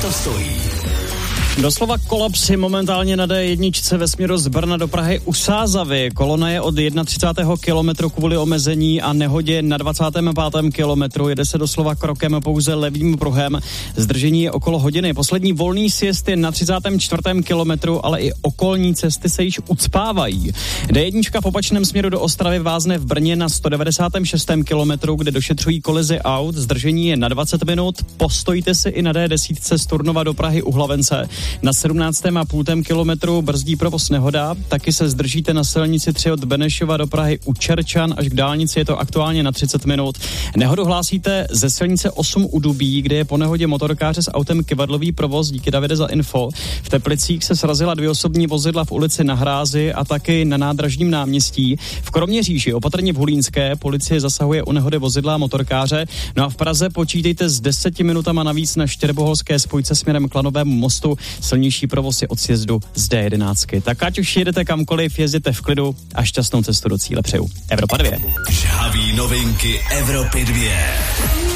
to stojí. Doslova kolaps je momentálně na D1 ve směru z Brna do Prahy u Sázavy. Kolona je od 31. kilometru kvůli omezení a nehodě na 25. kilometru. Jede se doslova krokem pouze levým pruhem. Zdržení je okolo hodiny. Poslední volný sjezd je na 34. kilometru, ale i okolní cesty se již ucpávají. D1 v opačném směru do Ostravy vázne v Brně na 196. kilometru, kde došetřují kolizi aut. Zdržení je na 20 minut. Postojte si i na D10 z Turnova do Prahy u Hlavence. Na 17,5 kilometru brzdí provoz nehoda, taky se zdržíte na silnici 3 od Benešova do Prahy u Čerčan, až k dálnici je to aktuálně na 30 minut. Nehodu hlásíte ze silnice 8 u Dubí, kde je po nehodě motorkáře s autem kyvadlový provoz, díky Davide za info. V Teplicích se srazila 2 osobní vozidla v ulici Na Hrázi a taky na Nádražním náměstí. V Kroměříži, opatrně v Hulínské, policie zasahuje u nehody vozidla a motorkáře. No a v Praze počítejte s 10 minutama navíc na Štěrboholské spojce směrem k Lanovému mostu. Silnější provoz je od sjezdu z D11. Tak ať už jedete kamkoliv, jezděte v klidu a šťastnou cestu do cíle přeju. Evropa 2. Žhaví novinky Evropy 2.